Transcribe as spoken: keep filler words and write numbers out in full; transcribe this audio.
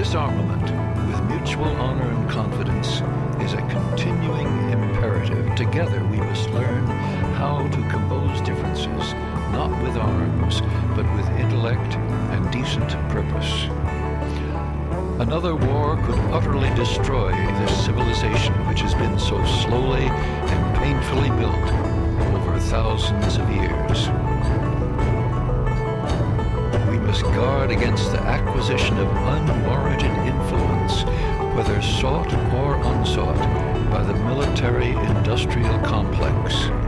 Disarmament, with mutual honor and confidence, is a continuing imperative. Together we must learn how to compose differences, not with arms, but with intellect and decent purpose. Another war could utterly destroy this civilization which has been so slowly and painfully built over thousands of years. We must guard against the acquisition of unwarranted influence, whether sought or unsought, by the military-industrial complex.